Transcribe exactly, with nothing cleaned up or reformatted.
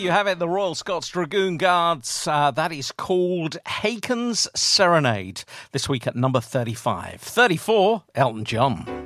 you have it, the Royal Scots Dragoon Guards. Uh, that is called Haken's Serenade, this week at number thirty-five. thirty-four, Elton John.